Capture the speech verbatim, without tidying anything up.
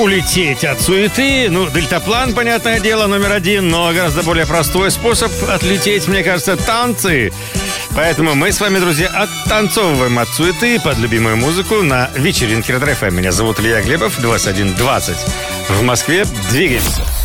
улететь от суеты. Ну, дельтаплан, понятное дело, номер один, но гораздо более простой способ отлететь, мне кажется, танцы. Поэтому мы с вами, друзья, оттанцовываем от суеты под любимую музыку на вечеринке Red эф эм. Меня зовут Илья Глебов, двадцать один двадцать. В Москве двигаемся.